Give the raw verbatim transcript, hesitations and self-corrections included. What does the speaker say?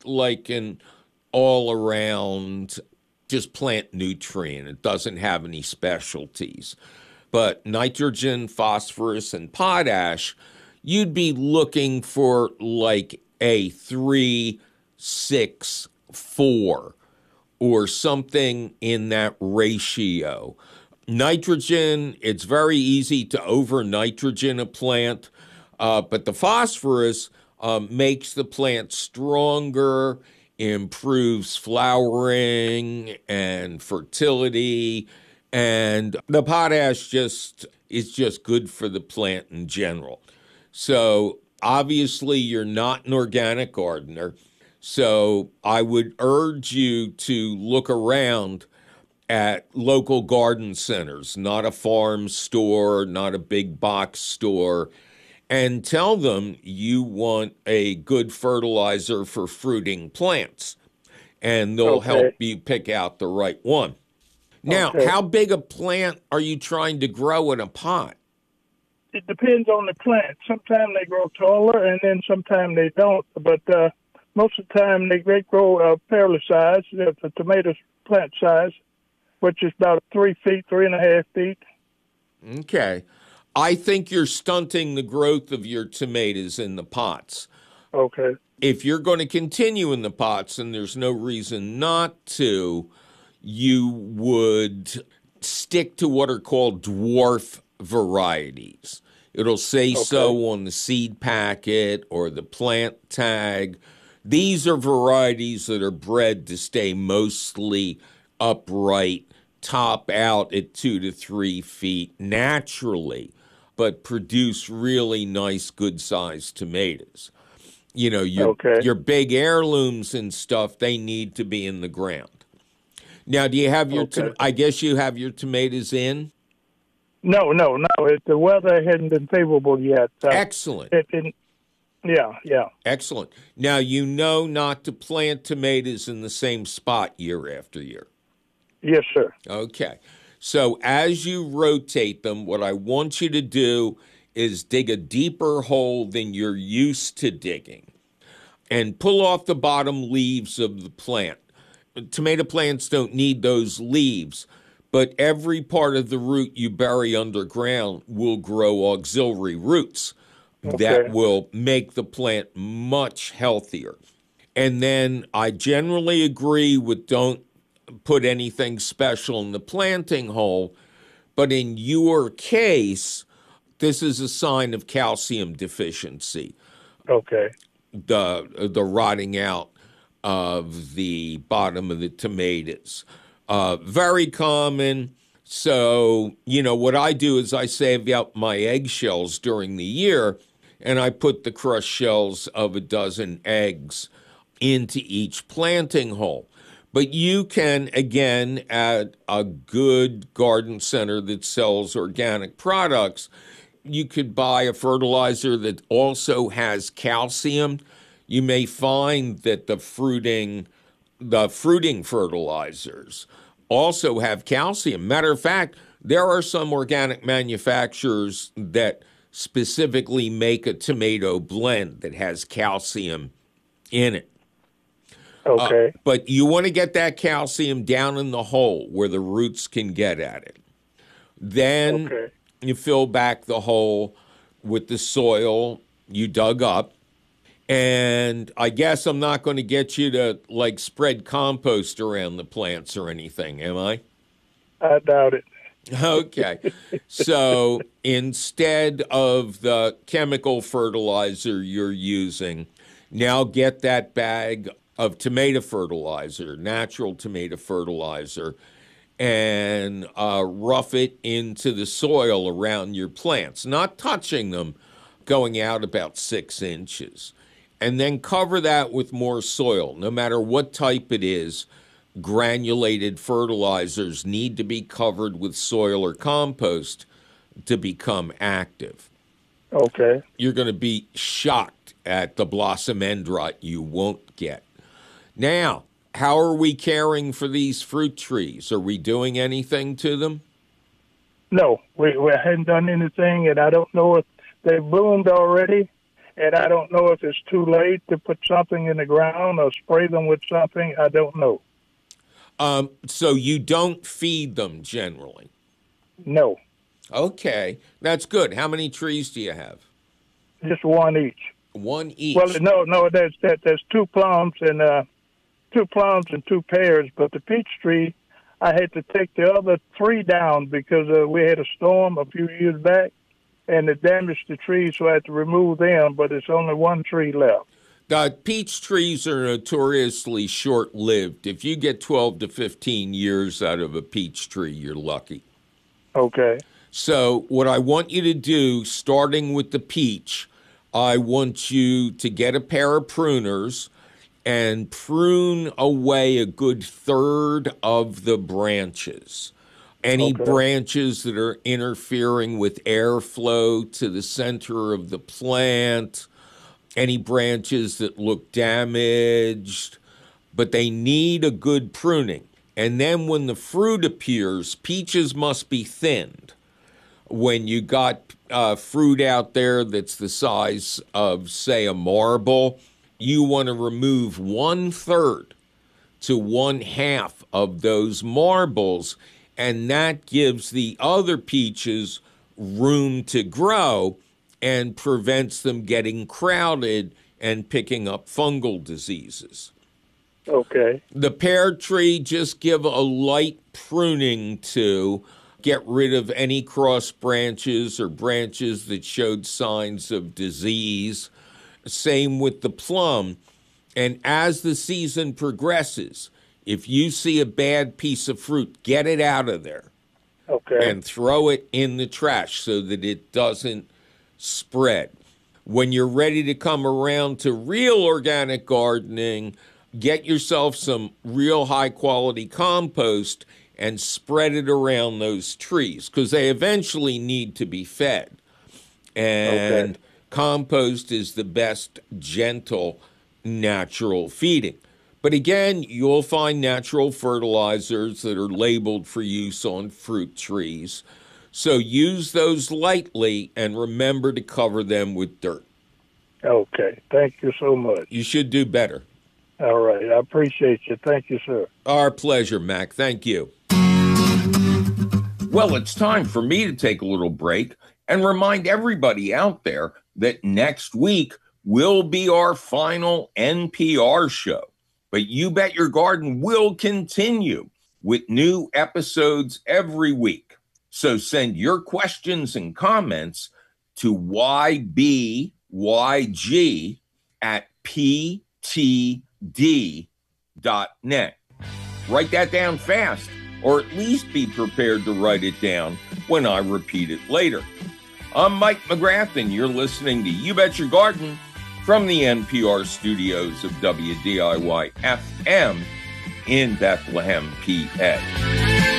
like an all-around just plant nutrient. It doesn't have any specialties. But nitrogen, phosphorus, and potash, you'd be looking for like a three, six, four, or something in that ratio. Nitrogen, it's very easy to over-nitrogen a plant, uh, but the phosphorus um, makes the plant stronger, improves flowering and fertility, and the potash just is just good for the plant in general. So obviously you're not an organic gardener, so I would urge you to look around at local garden centers, not a farm store, not a big box store, and tell them you want a good fertilizer for fruiting plants, and they'll Okay. help you pick out the right one. Now, Okay. how big a plant are you trying to grow in a pot? It depends on the plant. Sometimes they grow taller, and then sometimes they don't. But uh, most of the time, they, they grow uh, fairly size, uh, the tomato plant size, which is about three feet, three and a half feet. Okay. I think you're stunting the growth of your tomatoes in the pots. Okay. If you're going to continue in the pots, and there's no reason not to, you would stick to what are called dwarf varieties. It'll say Okay. so on the seed packet or the plant tag. These are varieties that are bred to stay mostly upright, top out at two to three feet naturally, but produce really nice, good-sized tomatoes. You know, your, Okay. your big heirlooms and stuff, they need to be in the ground. Now, do you have your, Okay. to- I guess you have your tomatoes in? No, no, no. It, the weather hasn't been favorable yet. Uh, Excellent. it, it, yeah, yeah. Excellent. Now, you know not to plant tomatoes in the same spot year after year. Yes, sir. Okay. So as you rotate them, what I want you to do is dig a deeper hole than you're used to digging and pull off the bottom leaves of the plant. Tomato plants don't need those leaves, but every part of the root you bury underground will grow auxiliary roots that Okay. will make the plant much healthier. And then I generally agree with don't put anything special in the planting hole, but in your case, this is a sign of calcium deficiency, Okay. the the rotting out of the bottom of the tomatoes. Uh, very common. So, you know, what I do is I save out my eggshells during the year, and I put the crushed shells of a dozen eggs into each planting hole. But you can, again, at a good garden center that sells organic products, you could buy a fertilizer that also has calcium. You may find that the fruiting, the fruiting fertilizers also have calcium. Matter of fact, there are some organic manufacturers that specifically make a tomato blend that has calcium in it. Okay. Uh, but you want to get that calcium down in the hole where the roots can get at it. Then Okay. you fill back the hole with the soil you dug up. And I guess I'm not going to get you to, like, spread compost around the plants or anything, am I? I doubt it. Okay. So instead of the chemical fertilizer you're using, now get that bag of tomato fertilizer, natural tomato fertilizer, and uh, rough it into the soil around your plants, not touching them, going out about six inches. And then cover that with more soil. No matter what type it is, granulated fertilizers need to be covered with soil or compost to become active. Okay. You're going to be shocked at the blossom end rot you won't get. Now, how are we caring for these fruit trees? Are we doing anything to them? No, we, we hadn't done anything, and I don't know if they bloomed already. and I don't know if it's too late to put something in the ground or spray them with something. I don't know. Um, so you don't feed them generally? No. Okay, that's good. How many trees do you have? Just one each. One each? Well, no, no, there's, that, there's two plums and uh, two plums and two pears, but the peach tree, I had to take the other three down because uh, we had a storm a few years back, and it damaged the trees, so I had to remove them, but it's only one tree left. Uh, peach trees are notoriously short-lived. If you get twelve to fifteen years out of a peach tree, you're lucky. Okay. So what I want you to do, starting with the peach, I want you to get a pair of pruners and prune away a good third of the branches. Any Okay. branches that are interfering with airflow to the center of the plant, any branches that look damaged, but they need a good pruning. And then when the fruit appears, peaches must be thinned. When you got uh, fruit out there that's the size of, say, a marble, you want to remove one third to one half of those marbles, and that gives the other peaches room to grow and prevents them getting crowded and picking up fungal diseases. Okay. The pear tree, just give a light pruning to get rid of any cross branches or branches that showed signs of disease. Same with the plum. And as the season progresses, if you see a bad piece of fruit, get it out of there. Okay. And throw it in the trash so that it doesn't spread. When you're ready to come around to real organic gardening, get yourself some real high-quality compost and spread it around those trees because they eventually need to be fed. And okay. Compost is the best gentle natural feeding. But again, you'll find natural fertilizers that are labeled for use on fruit trees. So use those lightly and remember to cover them with dirt. Okay. Thank you so much. You should do better. All right. I appreciate you. Thank you, sir. Our pleasure, Mac. Thank you. Well, it's time for me to take a little break and remind everybody out there that next week will be our final N P R show. But You Bet Your Garden will continue with new episodes every week. So send your questions and comments to Y B Y G at P T D dot net. Write that down fast, or at least be prepared to write it down when I repeat it later. I'm Mike McGrath, and you're listening to You Bet Your Garden from the N P R studios of W D I Y F M in Bethlehem, P A.